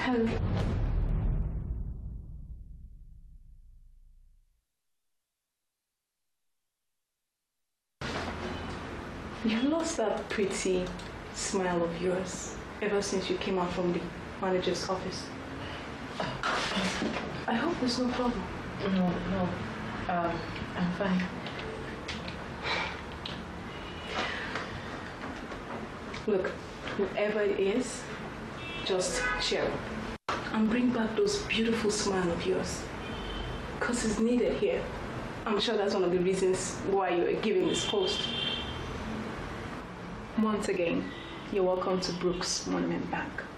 Hello. You lost that pretty smile of yours ever since you came out from the manager's office. I hope there's no problem. No. I'm fine. Look, whoever it is, just cheer up and bring back those beautiful smile of yours. Because it's needed here. I'm sure that's one of the reasons why you're given this post. Once again, you're welcome to Brooks Monument Bank.